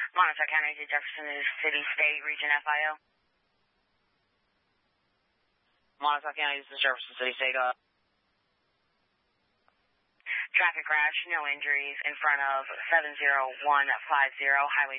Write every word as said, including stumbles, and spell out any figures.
Montauk County to Jefferson City State, Region F I O. Montauk County to Jefferson City State. Uh... Traffic crash, no injuries, in front of seven zero one five zero, Highway